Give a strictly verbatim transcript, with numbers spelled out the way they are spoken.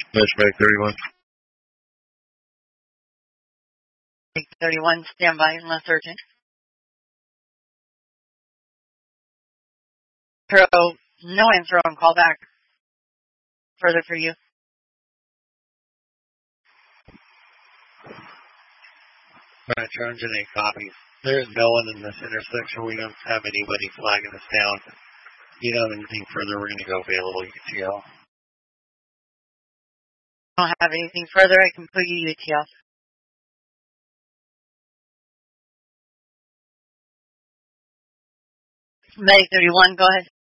Flashback thirty-one. thirty-one, stand by unless urgent. Pro, no answer on call back. Further for you. Alright, Trojan eight copies. There's no one in this intersection. We don't have anybody flagging us down. If you don't have anything further, we're going to go available U T L. I don't have anything further. I can put you U T L. May thirty-one, go ahead.